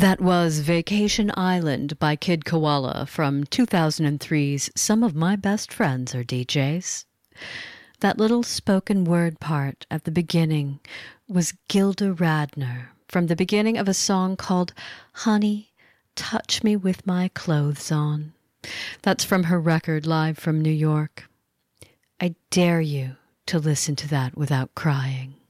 That was Vacation Island by Kid Koala from 2003's Some of My Best Friends Are DJs. That little spoken word part at the beginning was Gilda Radner from the beginning of a song called Honey, Touch Me With My Clothes On. That's from her record Live from New York. I dare you to listen to that without crying.